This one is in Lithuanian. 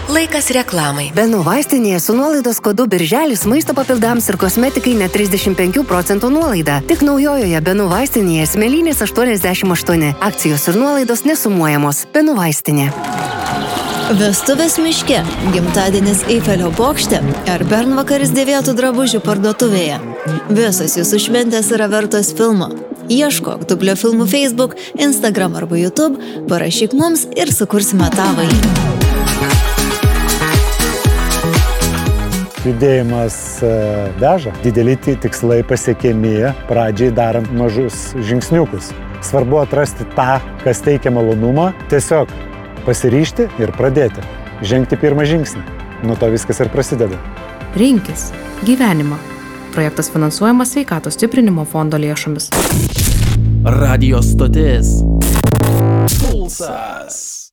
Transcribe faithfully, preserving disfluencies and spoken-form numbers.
Laikas reklamai. Benų vaistinėje su nuolaidos kodu Birželis maisto papildams ir kosmetikai net trisdešimt penkių procentų nuolaida. Tik naujojoje Benų vaistinėje Smėlynės aštuoniasdešimt aštuoni. Akcijos ir nuolaidos nesumuojamos. Benų vaistinė. Vestuvės miške, gimtadienis Eifelio bokšte ar bernvakaris dėvėtų drabužių parduotuvėje. Visos jūsų šventės yra vertos filmo. Ieškok Dublio filmų Facebook, Instagram arba YouTube, parašyk mums ir sukursime tavąjį. Judėjimas veža, dideli tikslai pasiekiami pradžiai darant mažus žingsniukus. Svarbu atrasti tą, kas teikia malonumą, tiesiog pasiryžti ir pradėti. Žengti pirmą žingsnį. Nuo to viskas ir prasideda. Rinkis gyvenimą. Projektas finansuojamas Sveikatos stiprinimo fondo lėšomis. Radio stotis Pulsas.